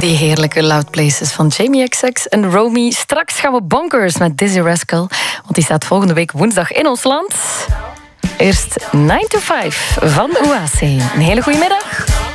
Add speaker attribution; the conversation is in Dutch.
Speaker 1: Die heerlijke Loud Places van Jamie XX en Romy. Straks gaan we bonkers met Dizzy Rascal, want die staat volgende week woensdag in ons land. Eerst 9 to 5 van Oase. Een hele goede middag.